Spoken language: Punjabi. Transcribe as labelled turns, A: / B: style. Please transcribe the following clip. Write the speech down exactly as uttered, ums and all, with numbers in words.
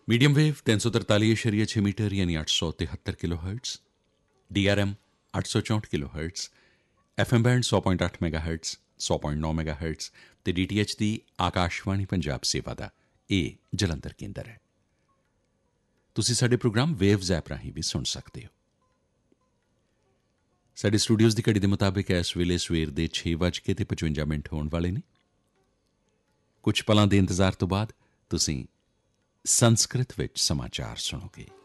A: ਮੀਡੀਅਮ ਵੇਵ ਤਿੰਨ ਸੌ ਤਰਤਾਲੀ ਇਸ਼ਾਰੀਆ ਛੇ ਮੀਟਰ ਯਾਨੀ ਅੱਠ ਸੌ ਤਿਹੱਤਰ kilo hertz, D R M ਅੱਠ ਸੌ ਚੌਂਹਠ kilo hertz, F M band ਸੌ ਪੁਆਇੰਟ ਅੱਠ ਮੈਗਾ ਹਰਟਜ਼, ਸੌ ਪੁਆਇੰਟ ਨੌ ਮੈਗਾ ਹਰਟਜ਼ ਅਤੇ ਡੀ ਟੀ ਐਚ ਦੀ ਆਕਾਸ਼ਵਾਣੀ ਪੰਜਾਬ ਸੇਵਾ ਦਾ ਇਹ ਜਲੰਧਰ ਕੇਂਦਰ ਹੈ। ਤੁਸੀਂ ਸਾਡੇ ਪ੍ਰੋਗਰਾਮ ਵੇਵਜ਼ ਐਪ ਰਾਹੀਂ ਵੀ ਸੁਣ ਸਕਦੇ ਹੋ। ਸਾਡੇ ਸਟੂਡੀਓਜ਼ ਦੀ ਘੜੀ ਦੇ ਮੁਤਾਬਿਕ ਇਸ ਵੇਲੇ ਸਵੇਰ ਦੇ ਛੇ ਵੱਜ ਕੇ ਅਤੇ ਪਚਵੰਜਾ ਮਿੰਟ ਹੋਣ ਵਾਲੇ ਨੇ। ਕੁਝ ਪਲਾਂ ਦੇ ਇੰਤਜ਼ਾਰ ਤੋਂ ਬਾਅਦ ਤੁਸੀਂ ਸੰਸਕ੍ਰਿਤ ਵਿੱਚ ਸਮਾਚਾਰ ਸੁਣੋਗੇ।